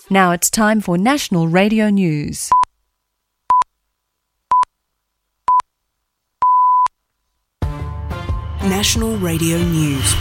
Now it's time for National Radio News. National Radio News.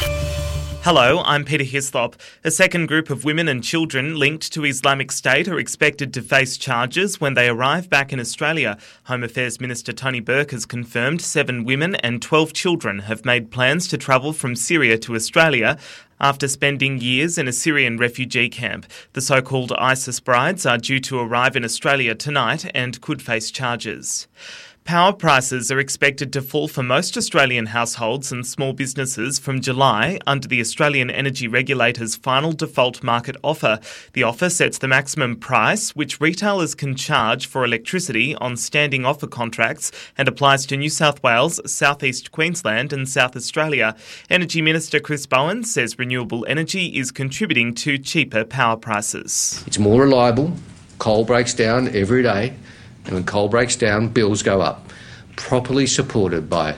Hello, I'm Peter Hislop. A second group of women and children linked to Islamic State are expected to face charges when they arrive back in Australia. Home Affairs Minister Tony Burke has confirmed 7 women and 12 children have made plans to travel from Syria to Australia after spending years in a Syrian refugee camp. The so-called ISIS brides are due to arrive in Australia tonight and could face charges. Power prices are expected to fall for most Australian households and small businesses from July under the Australian Energy Regulator's final default market offer. The offer sets the maximum price which retailers can charge for electricity on standing offer contracts and applies to New South Wales, South East Queensland and South Australia. Energy Minister Chris Bowen says renewable energy is contributing to cheaper power prices. It's more reliable, coal breaks down every day, and when coal breaks down, bills go up. Properly supported by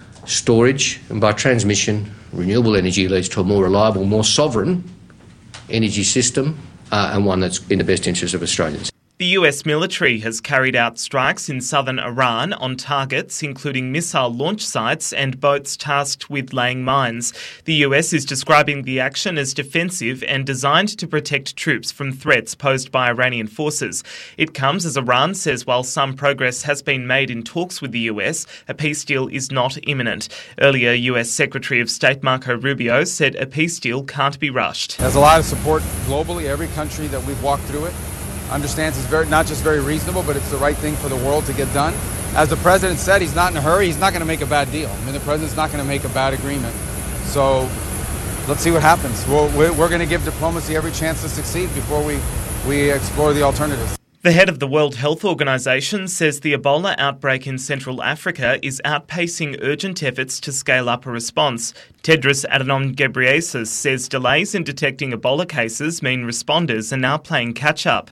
storage and by transmission, renewable energy leads to a more reliable, more sovereign energy system and one that's in the best interest of Australians. The US military has carried out strikes in southern Iran on targets including missile launch sites and boats tasked with laying mines. The US is describing the action as defensive and designed to protect troops from threats posed by Iranian forces. It comes as Iran says while some progress has been made in talks with the US, a peace deal is not imminent. Earlier, US Secretary of State Marco Rubio said a peace deal can't be rushed. There's a lot of support globally. Every country that we've walked through it understands it's not just very reasonable, but it's the right thing for the world to get done. As the president said, he's not in a hurry. He's not going to make a bad deal. I mean, the president's not going to make a bad agreement. So let's see what happens. We're going to give diplomacy every chance to succeed before we explore the alternatives. The head of the World Health Organization says the Ebola outbreak in Central Africa is outpacing urgent efforts to scale up a response. Tedros Adhanom Ghebreyesus says delays in detecting Ebola cases mean responders are now playing catch-up.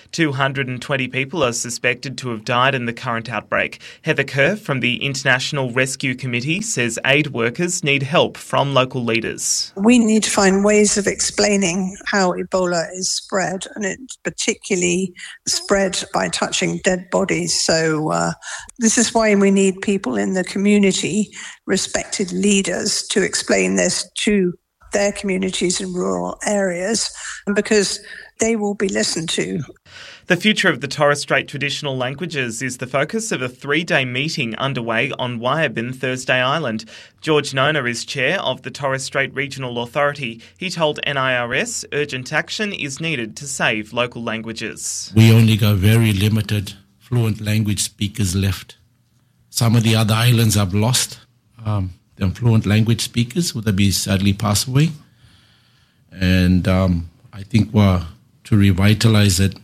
220 people are suspected to have died in the current outbreak. Heather Kerr from the International Rescue Committee says aid workers need help from local leaders. We need to find ways of explaining how Ebola is spread, and it's particularly spread by touching dead bodies. So this is why we need people in the community, respected leaders, to explain this to their communities in rural areas, because they will be listened to. The future of the Torres Strait traditional languages is the focus of a 3-day meeting underway on Wayaban, Thursday Island. George Nona is chair of the Torres Strait Regional Authority. He told NIRS urgent action is needed to save local languages. We only got very limited fluent language speakers left. Some of the other islands have lost their fluent language speakers, who they sadly pass away. And I think we're to revitalize it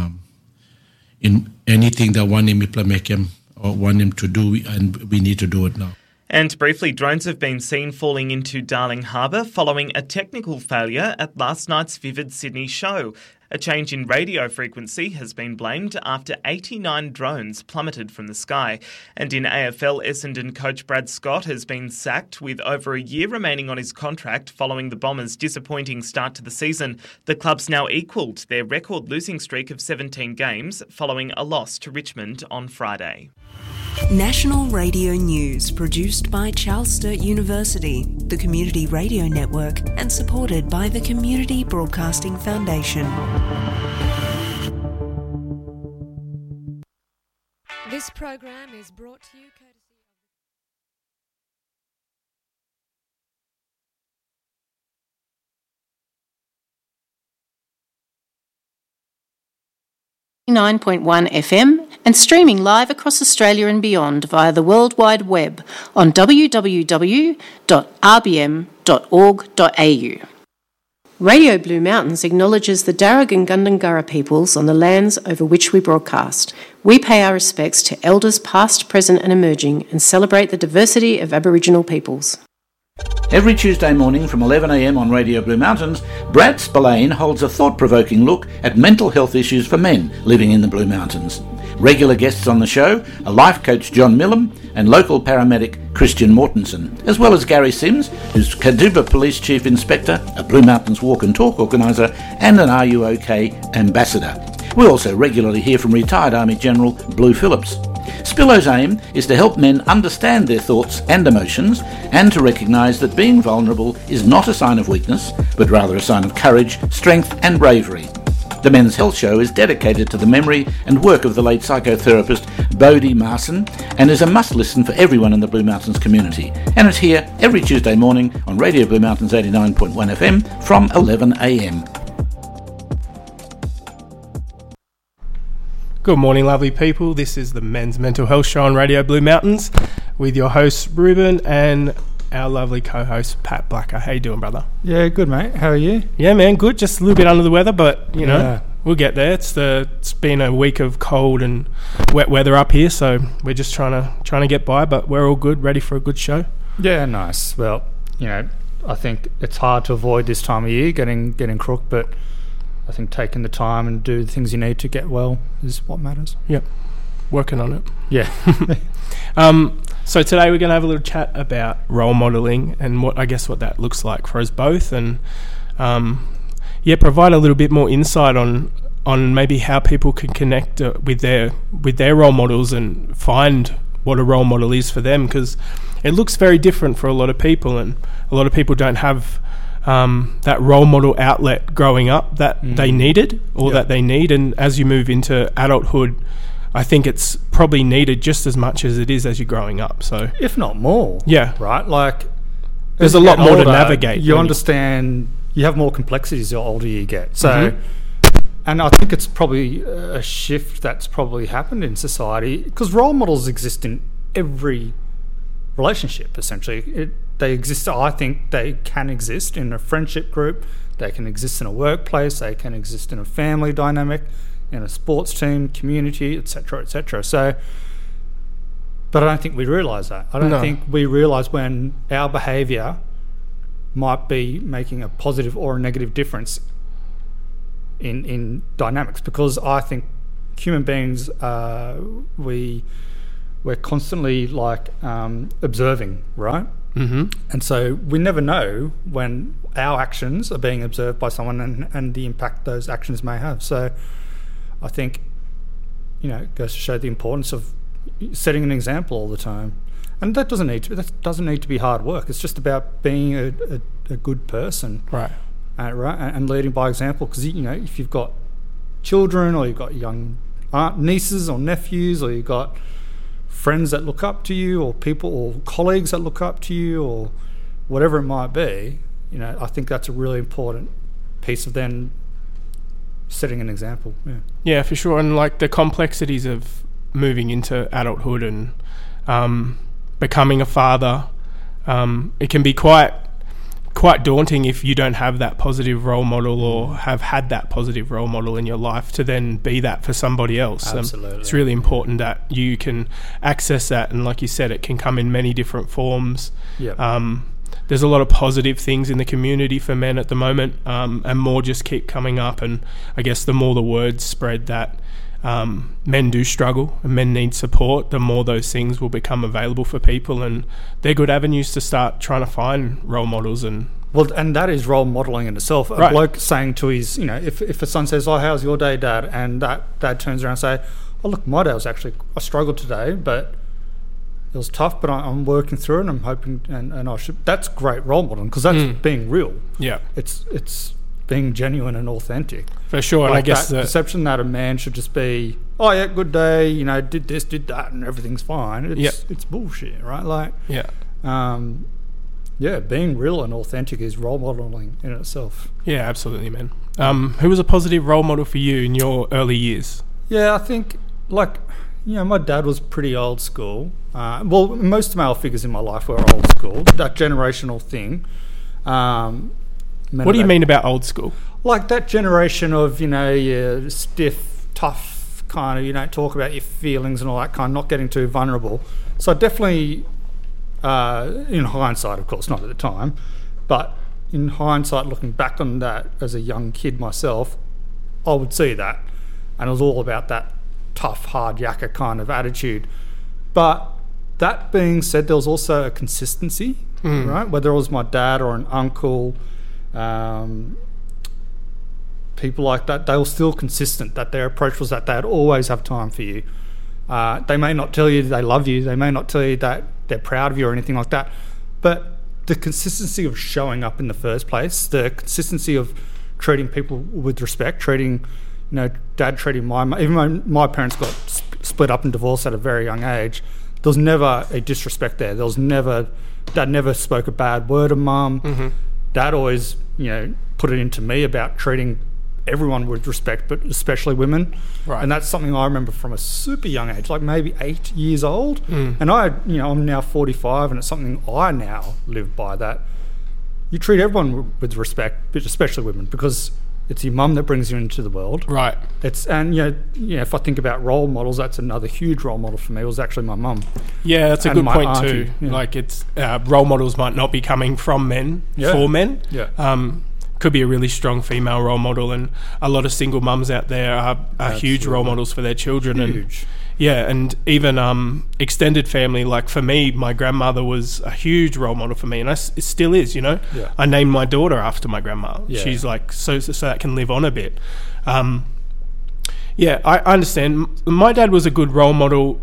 in anything that one him implement or want him to do, and we need to do it now. And briefly, drones have been seen falling into Darling Harbour following a technical failure at last night's Vivid Sydney show. A change in radio frequency has been blamed after 89 drones plummeted from the sky. And in AFL, Essendon coach Brad Scott has been sacked with over a year remaining on his contract following the Bombers' disappointing start to the season. The club's now equalled their record losing streak of 17 games following a loss to Richmond on Friday. National Radio News, produced by Charles Sturt University, the Community Radio Network, and supported by the Community Broadcasting Foundation. This program is brought to you courtesy 9.1 FM and streaming live across Australia and beyond via the World Wide Web on www.rbm.org.au. Radio Blue Mountains acknowledges the Darug and Gundungurra peoples on the lands over which we broadcast. We pay our respects to elders past, present and emerging and celebrate the diversity of Aboriginal peoples. Every Tuesday morning from 11am on Radio Blue Mountains, Brad Spillane holds a thought-provoking look at mental health issues for men living in the Blue Mountains. Regular guests on the show are life coach John Millam and local paramedic Christian Mortensen, as well as Gary Sims, who's Kadooba Police Chief Inspector, a Blue Mountains Walk and Talk organiser and an Are You OK ambassador. We also regularly hear from retired Army General Blue Phillips. Spillo's aim is to help men understand their thoughts and emotions and to recognise that being vulnerable is not a sign of weakness, but rather a sign of courage, strength and bravery. The Men's Health Show is dedicated to the memory and work of the late psychotherapist Bodie Marson and is a must-listen for everyone in the Blue Mountains community. And it's here every Tuesday morning on Radio Blue Mountains 89.1 FM from 11am. Good morning, lovely people. This is the Men's Mental Health Show on Radio Blue Mountains with your host, Ruben, and our lovely co-host, Pat Blacker. How you doing, brother? Yeah, good, mate. How are you? Yeah, man, good. Just a little bit under the weather, but, you know, we'll get there. It's been a week of cold and wet weather up here, so we're just trying to get by, but we're all good, ready for a good show. Yeah, nice. Well, you know, I think it's hard to avoid this time of year, getting crook, but I think taking the time and do the things you need to get well is what matters. Yep. Working on it. Yeah. So today we're going to have a little chat about role modelling and what that looks like for us both, and provide a little bit more insight on maybe how people can connect with their role models and find what a role model is for them, because it looks very different for a lot of people, and a lot of people don't have that role model outlet growing up that they needed or that they need, and as you move into adulthood, I think it's probably needed just as much as it is as you're growing up. So, if not more, right. Like, there's a lot more to navigate. You understand. You have more complexities the older you get. So, and I think it's probably a shift that's probably happened in society, because role models exist in every relationship. Essentially, they exist. I think they can exist in a friendship group. They can exist in a workplace. They can exist in a family dynamic, in a sports team, community, etc., etc. So, but I don't think we realise that. I don't think we realise when our behaviour might be making a positive or a negative difference in dynamics, because I think human beings, we're constantly like observing, right? And so we never know when our actions are being observed by someone and the impact those actions may have. So I think, you know, it goes to show the importance of setting an example all the time, and that doesn't need to be hard work. It's just about being a good person, right, and leading by example. Because, you know, if you've got children, or you've got young nieces or nephews, or you've got friends that look up to you, or people or colleagues that look up to you, or whatever it might be, you know, I think that's a really important piece of then setting an example. Yeah, for sure. And like the complexities of moving into adulthood and becoming a father, it can be quite daunting if you don't have that positive role model, or have had that positive role model in your life to then be that for somebody else. Absolutely. It's really important that you can access that, and like you said, it can come in many different forms. There's a lot of positive things in the community for men at the moment, and more just keep coming up, and I guess the more the words spread that men do struggle and men need support, the more those things will become available for people, and they're good avenues to start trying to find role models. And that is role modelling in itself. A bloke saying to his, you know, if a son says, "Oh, how's your day, Dad?" and that dad turns around and say, "Oh, look, my day was actually, I struggled today, but it was tough, but I'm working through it, and I'm hoping, and I should." That's great role modeling, because that's being real. Yeah, it's being genuine and authentic. For sure. Like, and I guess that perception that a man should just be, "Oh yeah, good day, you know, did this, did that, and everything's fine." It's bullshit, right? Like, being real and authentic is role modeling in itself. Yeah, absolutely, man. Who was a positive role model for you in your early years? Yeah, I think, like, you know, my dad was pretty old school. Well, most male figures in my life were old school. That generational thing. What do you mean about old school? Like that generation of, you know, your stiff, tough kind of, you don't talk about your feelings and all that kind, not getting too vulnerable. So definitely, in hindsight, of course, not at the time, but in hindsight, looking back on that as a young kid myself, I would see that. And it was all about that tough, hard yakka kind of attitude. But that being said, there was also a consistency, right? Whether it was my dad or an uncle, people like that, they were still consistent, that their approach was that they'd always have time for you. They may not tell you they love you, they may not tell you that they're proud of you or anything like that, but the consistency of showing up in the first place, the consistency of treating people with respect, Dad treating even though my parents got split up and divorced at a very young age, there was never a disrespect there. Dad never spoke a bad word of Mum. Dad always, put it into me about treating everyone with respect, but especially women. Right. And that's something I remember from a super young age, like maybe 8 years old. And I'm now 45, and it's something I now live by, that you treat everyone with respect, but especially women, because it's your mum that brings you into the world. Right. If I think about role models, that's another huge role model for me. It was actually my mum. Yeah, that's a good point auntie, too. Yeah. Like, it's role models might not be coming from men for men. Yeah. Could be a really strong female role model, and a lot of single mums out there are huge role models for their children. Huge. And even extended family, like for me, my grandmother was a huge role model for me, and it still is, Yeah. I named my daughter after my grandma. Yeah. She's like, so that can live on a bit. I understand. My dad was a good role model.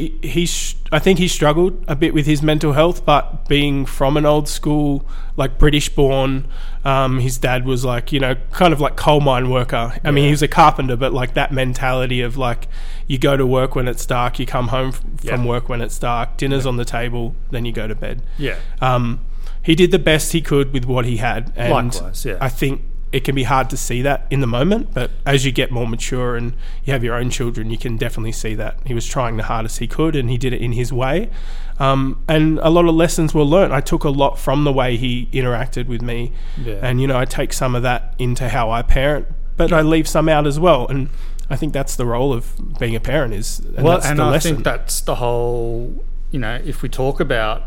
I think he struggled a bit with his mental health, but being from an old school, like British born, his dad was like, kind of like coal mine worker. I mean, he was a carpenter, but like that mentality of like, you go to work when it's dark, you come home from work when it's dark, dinner's on the table, then you go to bed. Yeah. He did the best he could with what he had. And likewise, I think it can be hard to see that in the moment, but as you get more mature and you have your own children, you can definitely see that he was trying the hardest he could, and he did it in his way. And a lot of lessons were learnt. I took a lot from the way he interacted with me, and I take some of that into how I parent, but I leave some out as well. And I think that's the role of being a parent that's the lesson. I think that's the whole. If we talk about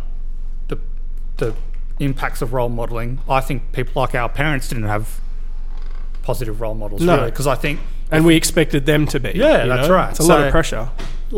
the impacts of role modelling, I think people like our parents didn't have positive role models, really, because I think, and we expected them to be. Yeah, that's right. It's a lot of pressure.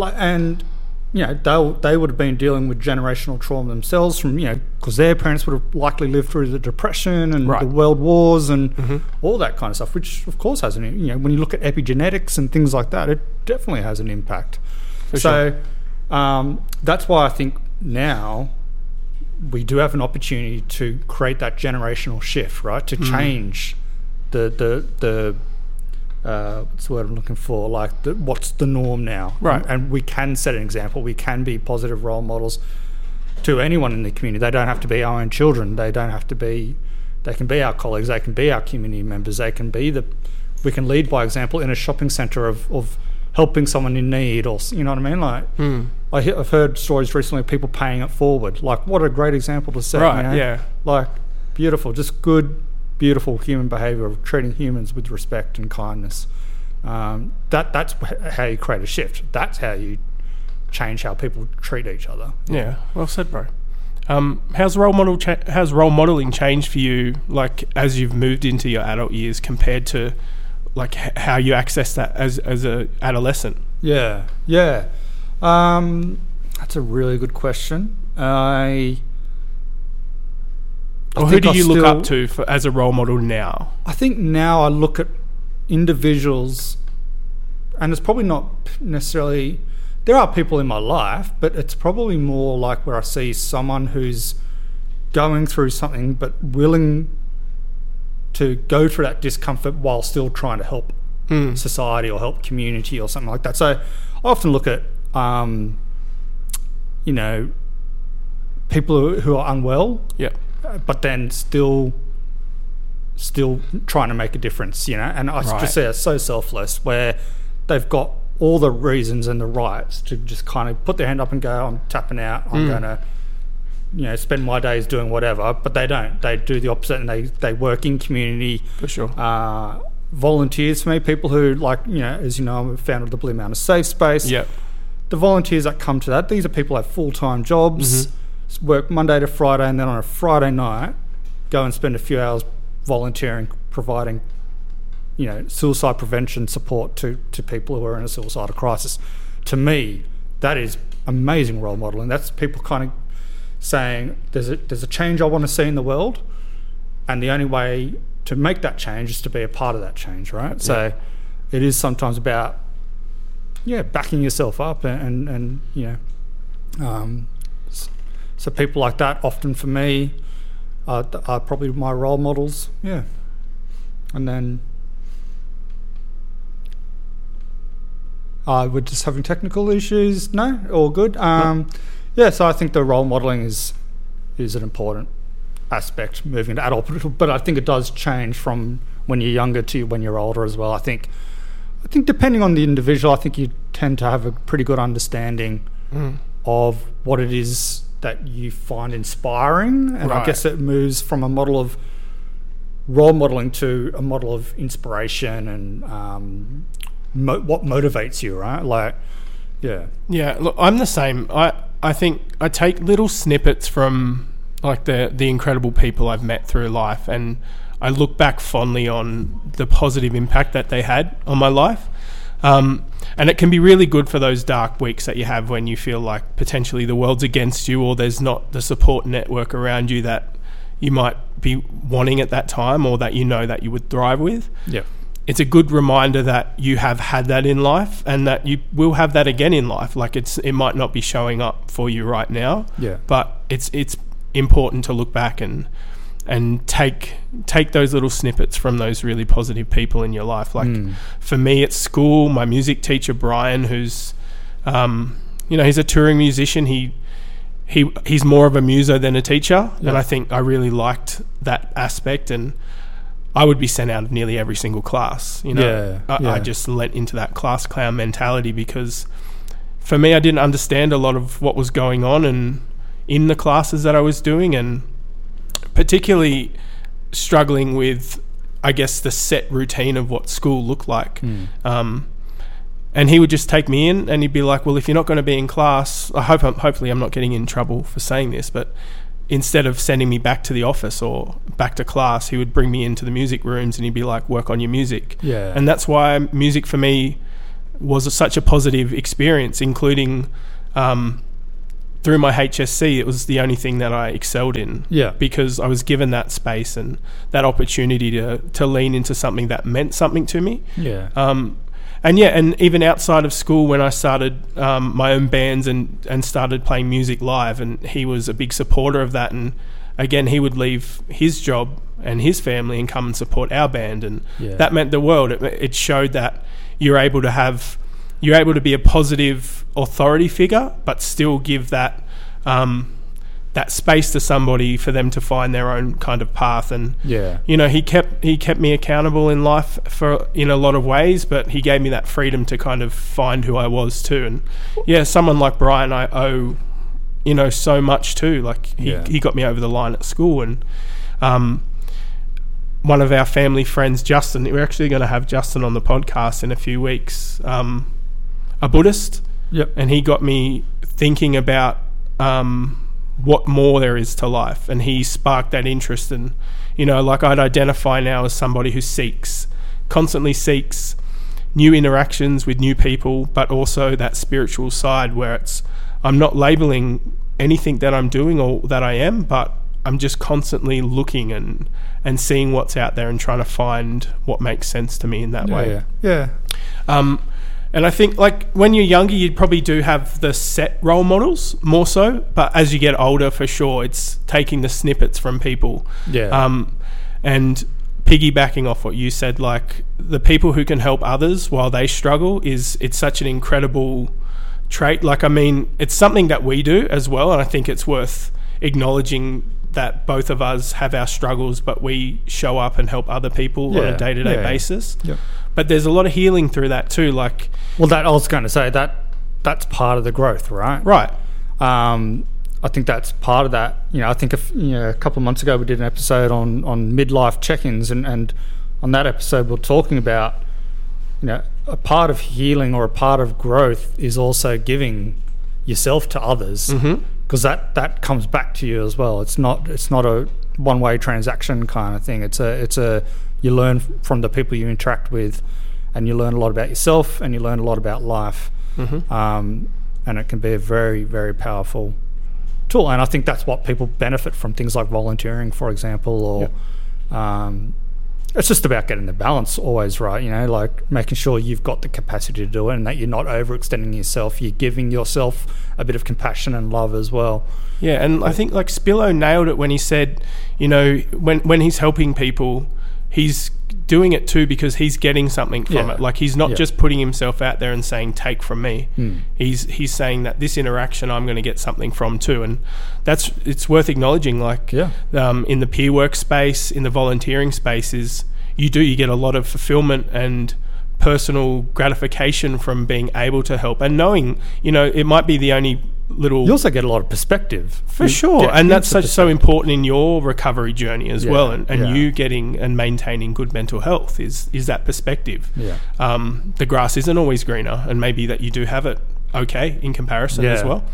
They would have been dealing with generational trauma themselves from because their parents would have likely lived through the Depression and the World Wars and all that kind of stuff, which of course has when you look at epigenetics and things like that, it definitely has an impact. That's why I think now we do have an opportunity to create that generational shift, right? To change the what's the word I'm looking for? Like, what's the norm now? Right. And we can set an example. We can be positive role models to anyone in the community. They don't have to be our own children. They don't have to be. They can be our colleagues. They can be our community members. They can be we can lead by example in a shopping centre of helping someone in need, or you know what I mean? Like, I've heard stories recently of people paying it forward. Like, what a great example to set. Right. Yeah. Like, beautiful, just good, beautiful human behaviour of treating humans with respect and kindness. That's how you create a shift. That's how you change how people treat each other. Yeah, well said, bro. How's role modelling changed for you, like, as you've moved into your adult years compared to like how you access that as a adolescent? Yeah. That's a really good question. Who do you look up to as a role model now? I think now I look at individuals, and it's probably not necessarily, there are people in my life, but it's probably more like where I see someone who's going through something but willing to go through that discomfort while still trying to help society or help community or something like that. So I often look at people who are unwell, but then still trying to make a difference, and I just say it's so selfless, where they've got all the reasons and the rights to just kind of put their hand up and go, I'm tapping out, I'm going to spend my days doing whatever, but they don't. They do the opposite, and they work in community. For sure. Volunteers for me, people who, like, as you know, I'm a founder of the Blue Mountain Safe Space. Yep. The volunteers that come to that, these are people who have full-time jobs, work Monday to Friday, and then on a Friday night, go and spend a few hours volunteering, providing, suicide prevention support to people who are in a suicidal crisis. To me, that is amazing role modeling. That's people kind of saying there's a change I want to see in the world, and the only way to make that change is to be a part of that change, right? Yeah. So it is sometimes about backing yourself up and so people like that often for me are probably my role models. Yeah. And then we're just having technical issues. No, all good. So I think the role modeling is an important aspect moving to adulthood, but I think it does change from when you're younger to when you're older as well. I think depending on the individual, I think you tend to have a pretty good understanding of what it is that you find inspiring, and I guess it moves from a model of role modeling to a model of inspiration and what motivates you, right? Like, yeah. Look, I'm the same. I think I take little snippets from like the incredible people I've met through life, and I look back fondly on the positive impact that they had on my life. And it can be really good for those dark weeks that you have when you feel like potentially the world's against you, or there's not the support network around you that you might be wanting at that time, or that that you would thrive with. Yeah. It's a good reminder that you have had that in life, and that you will have that again in life. Like it might not be showing up for you right now, but it's important to look back and take those little snippets from those really positive people in your life. Like for me at school, my music teacher Brian, who's he's a touring musician. He's more of a muso than a teacher, and I think I really liked that aspect, and I would be sent out of nearly every single class. I just let into that class clown mentality because for me I didn't understand a lot of what was going on and in the classes that I was doing, and particularly struggling with, I guess, the set routine of what school looked like. And he would just take me in and he'd be like, well, if you're not going to be in class, hopefully I'm not getting in trouble for saying this, but instead of sending me back to the office or back to class, he would bring me into the music rooms and he'd be like, work on your music. Yeah. And that's why music for me was such a positive experience, including through my HSC. It was the only thing that I excelled in, because I was given that space and that opportunity to lean into something that meant something to me. And even outside of school, when I started my own bands and started playing music live, and he was a big supporter of that, and again he would leave his job and his family and come and support our band, and that meant the world. It showed that you're able to be a positive authority figure, but still give that that space to somebody for them to find their own kind of path. And he kept me accountable in life in a lot of ways, but he gave me that freedom to kind of find who I was too. And someone like Brian I owe so much to. Like he got me over the line at school, and one of our family friends, Justin, we're actually going to have Justin on the podcast in a few weeks, a Buddhist. And he got me thinking about what more there is to life, and he sparked that interest. And like I'd identify now as somebody who constantly seeks new interactions with new people, but also that spiritual side where I'm not labeling anything that I'm doing or that I am, but I'm just constantly looking and seeing what's out there and trying to find what makes sense to me in that way. And I think, like, when you're younger, you probably do have the set role models more so, but as you get older, for sure, it's taking the snippets from people. And piggybacking off what you said, like, the people who can help others while they struggle it's such an incredible trait. Like, I mean, it's something that we do as well, and I think it's worth acknowledging that both of us have our struggles, but we show up and help other people on a day-to-day basis. But there's a lot of healing through that too. Like, I was going to say that's part of the growth, right? I think that's part of that. I think a couple of months ago we did an episode on midlife check-ins, and on that episode we're talking about a part of healing or a part of growth is also giving yourself to others, because that comes back to you as well. It's not a one-way transaction kind of thing. It's a You learn from the people you interact with, and you learn a lot about yourself, and you learn a lot about life. And it can be a very, very powerful tool. And I think that's what people benefit from, things like volunteering, for example, or it's just about getting the balance always right, like making sure you've got the capacity to do it and that you're not overextending yourself. You're giving yourself a bit of compassion and love as well. Yeah, and I think like Spillo nailed it when he said, when he's helping people, he's doing it too because he's getting something from it. Like he's not just putting himself out there and saying, take from me. He's saying that this interaction I'm going to get something from too. And it's worth acknowledging, like in the peer work space, in the volunteering spaces, you get a lot of fulfillment and personal gratification from being able to help and knowing, it might be the only little... You also get a lot of perspective. For sure. And that's so important in your recovery journey as well. And you getting and maintaining good mental health is that perspective. The grass isn't always greener, and maybe that you do have it okay in comparison as well.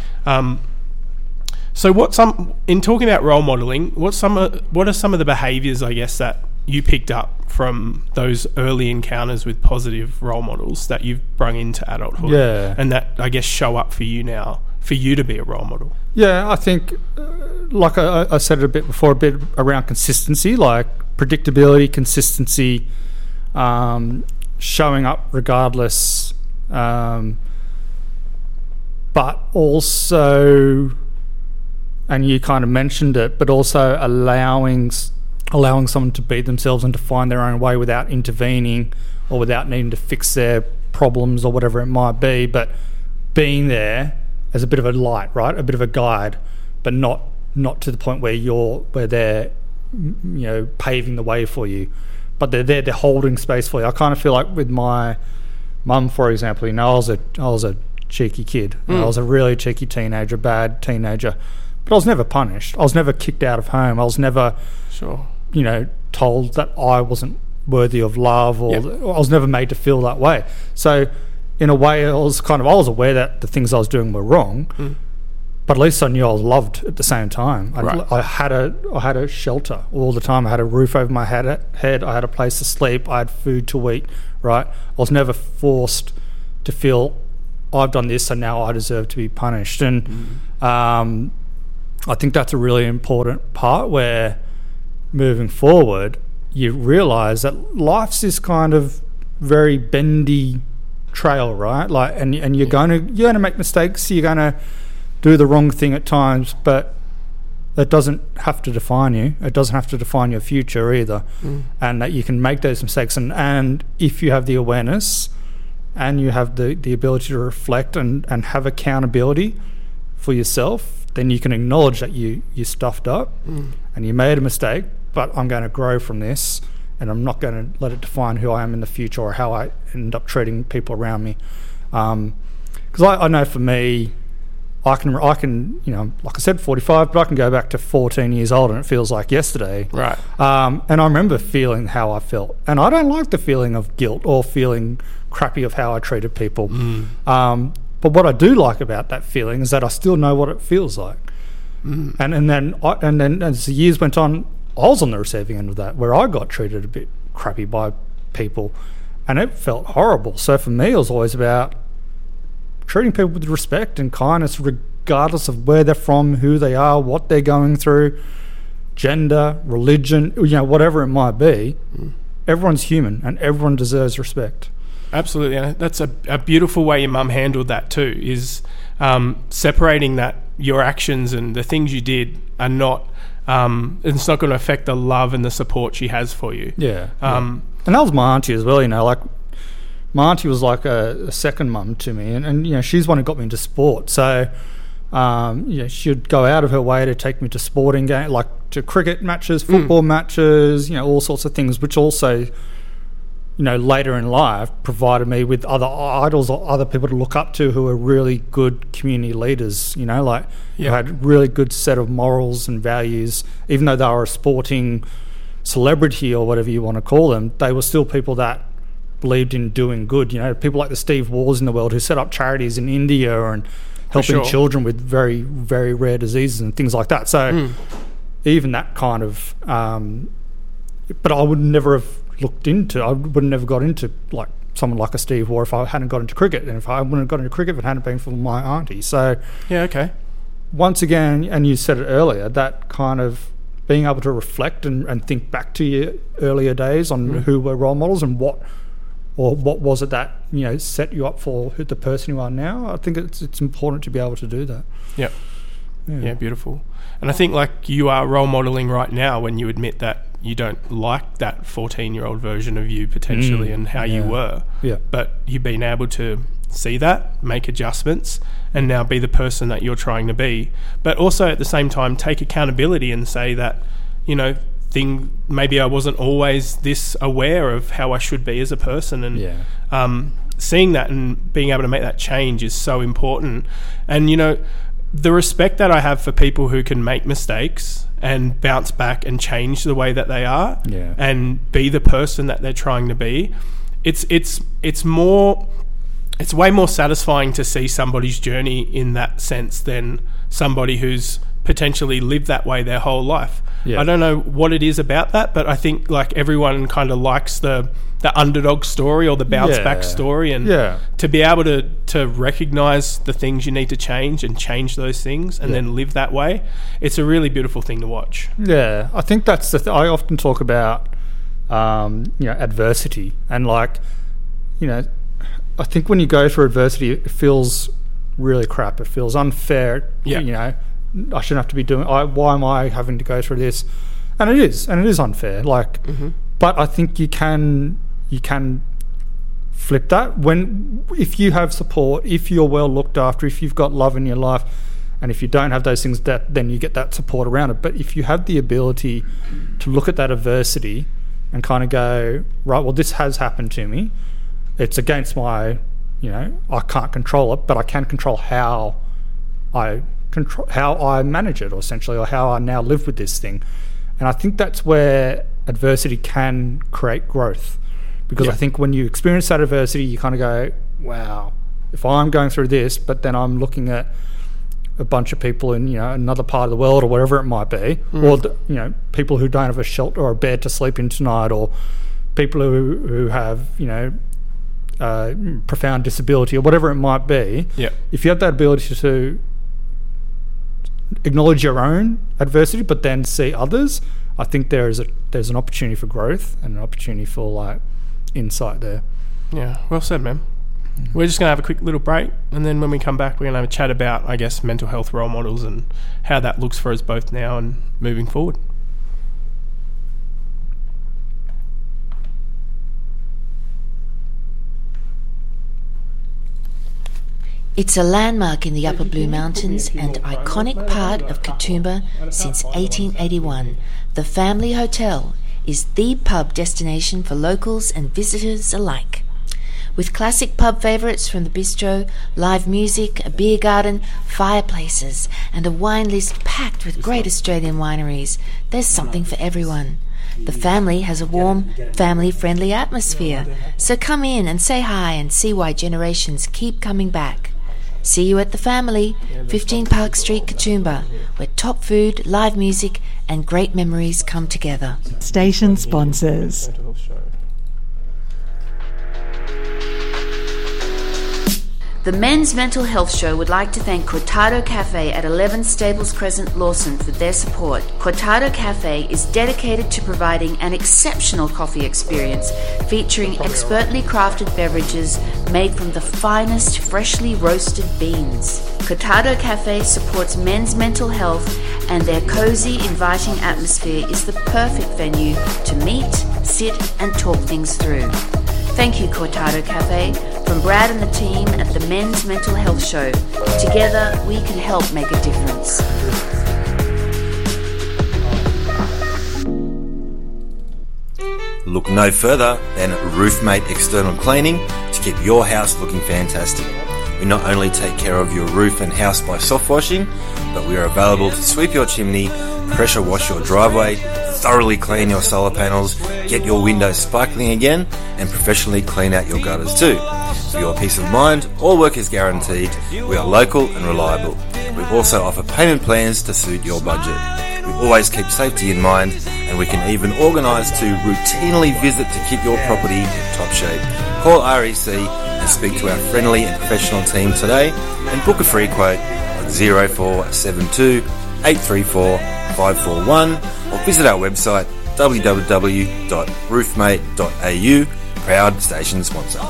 So in talking about role modelling, what are some of the behaviours, I guess, that you picked up from those early encounters with positive role models that you've brung into adulthood and that, I guess, show up for you now, for you to be a role model? I think, like I said it a bit before, a bit around consistency, like predictability, consistency, showing up regardless, but also, and you kind of mentioned it, but also allowing someone to be themselves and to find their own way without intervening or without needing to fix their problems or whatever it might be, but being there as a bit of a light, right? A bit of a guide, but not to the point where they're paving the way for you, but they're holding space for you. I kind of feel like with my mum, for example, I was a cheeky kid. I was a really cheeky teenager, bad teenager, but I was never punished. I was never kicked out of home. I was never told that I wasn't worthy of love, or I was never made to feel that way. So in a way, I was aware that the things I was doing were wrong, but at least I knew I was loved at the same time. I had a shelter all the time. I had a roof over my head. I had a place to sleep. I had food to eat. Right. I was never forced to feel I've done this, so now I deserve to be punished. And I think that's a really important part where, moving forward, you realise that life's this kind of very bendy trail, right? Like, and you're going to make mistakes. You're going to do the wrong thing at times, but it doesn't have to define you. It doesn't have to define your future either. And that you can make those mistakes, and if you have the awareness and you have the ability to reflect and have accountability for yourself, then you can acknowledge that you stuffed up and you made a mistake, but I'm going to grow from this, and I'm not going to let it define who I am in the future or how I end up treating people around me. Because I know for me, I can, like I said, 45, but I can go back to 14 years old and it feels like yesterday. Right. And I remember feeling how I felt. And I don't like the feeling of guilt or feeling crappy of how I treated people. But what I do like about that feeling is that I still know what it feels like. And then as the years went on, I was on the receiving end of that, where I got treated a bit crappy by people, and it felt horrible. So for me, it was always about treating people with respect and kindness, regardless of where they're from, who they are, what they're going through, gender, religion, whatever it might be. Everyone's human, and everyone deserves respect. Absolutely, and that's a beautiful way your mum handled that too, is separating that your actions and the things you did are not... it's not going to affect the love and the support she has for you. And that was my auntie as well, like my auntie was like a second mum to me, and she's one who got me into sport. So she'd go out of her way to take me to sporting games, like to cricket matches, football matches, all sorts of things, which also later in life provided me with other idols or other people to look up to who are really good community leaders, who had a really good set of morals and values. Even though they were a sporting celebrity or whatever you want to call them, they were still people that believed in doing good. People like the Steve Wars in the world who set up charities in India and helping children with very, very rare diseases and things like that. So even that kind of but I would never have looked into. I would never got into like someone like a Steve Waugh if I hadn't got into cricket, and if I wouldn't have got into cricket if it hadn't been for my auntie. So yeah, okay. Once again, and you said it earlier, that kind of being able to reflect and think back to your earlier days on who were role models and what was it that, you know, set you up for the person you are now. I think it's important to be able to do that. Yep. Yeah, beautiful. And I think like you are role modelling right now when you admit that you don't like that 14-year-old version of you potentially and how you were. Yeah. But you've been able to see that, make adjustments, and now be the person that you're trying to be. But also at the same time take accountability and say that, you know, maybe I wasn't always this aware of how I should be as a person. And seeing that and being able to make that change is so important. And, you know, the respect that I have for people who can make mistakes and bounce back and change the way that they are and be the person that they're trying to be, it's way more satisfying to see somebody's journey in that sense than somebody who's potentially lived that way their whole life. I don't know what it is about that, but I think like everyone kind of likes the underdog story or the bounce back story, and to be able to recognize the things you need to change and change those things and then live that way, it's a really beautiful thing to watch. I think that's I often talk about you know, adversity, and like, you know, I think when you go through adversity it feels really crap, it feels unfair. You know, I shouldn't have to be doing. Why am I having to go through this? And it is unfair. Like, but I think you can flip that if you have support, if you're well looked after, if you've got love in your life, and if you don't have those things, then you get that support around it. But if you have the ability to look at that adversity and kind of go, right, well, this has happened to me. It's against my, you know, I can't control it, but I can control how I manage it, or essentially, or how I now live with this thing. And I think that's where adversity can create growth, because I think when you experience that adversity, you kind of go, wow, if I'm going through this, but then I'm looking at a bunch of people in, you know, another part of the world or whatever it might be, or you know, people who don't have a shelter or a bed to sleep in tonight, or people who have, you know, profound disability or whatever it might be. If you have that ability to acknowledge your own adversity but then see others, I think there's an opportunity for growth and an opportunity for like insight there. Yeah, well said, man. We're just going to have a quick little break, and then when we come back we're going to have a chat about, I guess, mental health role models and how that looks for us both now and moving forward. It's a landmark in the Upper Blue Mountains and iconic part of Katoomba since 1881. The Family Hotel is the pub destination for locals and visitors alike. With classic pub favourites from the bistro, live music, a beer garden, fireplaces, and a wine list packed with great Australian wineries, there's something for everyone. The family has a warm, family-friendly atmosphere, so come in and say hi and see why generations keep coming back. See you at the Family, 15 Park Street, Katoomba, where top food, live music, and great memories come together. Station sponsors. The Men's Mental Health Show would like to thank Cortado Cafe at 11 Stables Crescent, Lawson for their support. Cortado Cafe is dedicated to providing an exceptional coffee experience featuring expertly crafted beverages made from the finest freshly roasted beans. Cortado Cafe supports men's mental health, and their cozy, inviting atmosphere is the perfect venue to meet, sit and talk things through. Thank you, Cortado Cafe. From Brad and the team at the Men's Mental Health Show, together we can help make a difference. Look no further than Roofmate External Cleaning to keep your house looking fantastic. We not only take care of your roof and house by soft washing, but we are available to sweep your chimney, pressure wash your driveway, thoroughly clean your solar panels, get your windows sparkling again, and professionally clean out your gutters too. For your peace of mind, all work is guaranteed. We are local and reliable. We also offer payment plans to suit your budget. We always keep safety in mind, and we can even organise to routinely visit to keep your property in top shape. Call REC and speak to our friendly and professional team today and book a free quote on 0472 834 541 or visit our website www.roofmate.au. Proud station sponsor.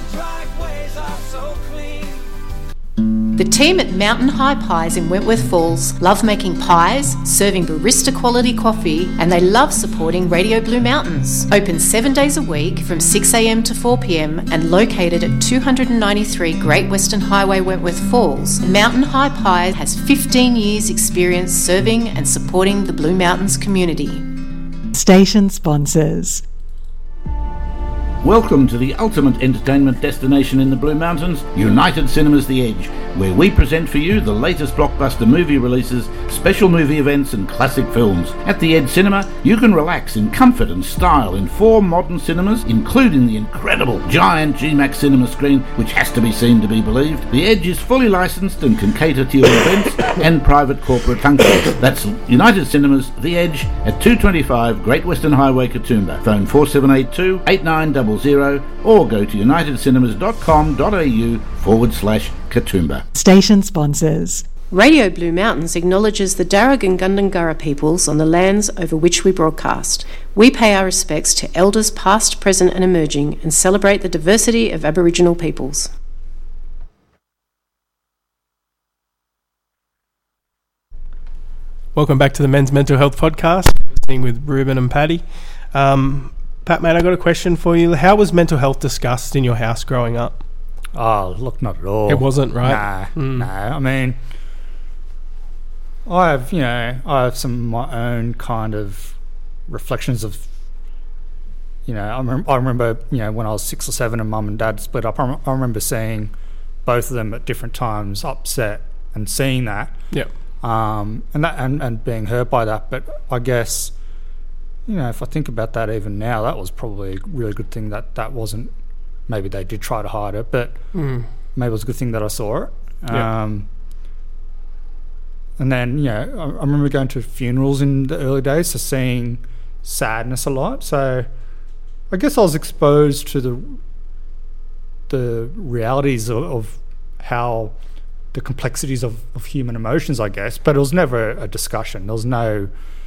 The team at Mountain High Pies in Wentworth Falls love making pies, serving barista quality coffee, and they love supporting Radio Blue Mountains. Open 7 days a week from 6 a.m. to 4 p.m. and located at 293 Great Western Highway, Wentworth Falls, Mountain High Pies has 15 years experience serving and supporting the Blue Mountains community. Station sponsors. Welcome to the ultimate entertainment destination in the Blue Mountains, United Cinemas The Edge, where we present for you the latest blockbuster movie releases, special movie events and classic films. At The Edge Cinema, you can relax in comfort and style in 4 modern cinemas, including the incredible giant GMAX cinema screen, which has to be seen to be believed. The Edge is fully licensed and can cater to your events and private corporate functions. That's United Cinemas The Edge at 225 Great Western Highway, Katoomba. Phone 4782 8900 or go to unitedcinemas.com.au/Katoomba. Station sponsors. Radio Blue Mountains acknowledges the Darug and Gundungurra peoples on the lands over which we broadcast. We pay our respects to elders past, present and emerging and celebrate the diversity of Aboriginal peoples. Welcome back to the Men's Mental Health Podcast. Listening with Ruben and Paddy. Pat, mate, I got a question for you. How was mental health discussed in your house growing up? Oh, look, not at all. It wasn't, right? No. I mean, I have some of my own kind of reflections of, I remember, when I was 6 or 7 and Mum and Dad split up, I remember seeing both of them at different times upset and seeing that. Yep. And being hurt by that. But I guess, if I think about that even now, that was probably a really good thing that wasn't, maybe they did try to hide it, but maybe it was a good thing that I saw it. And then, I remember going to funerals in the early days, so seeing sadness a lot. So I guess I was exposed to the realities of how the complexities of human emotions, I guess, but it was never a discussion. There was no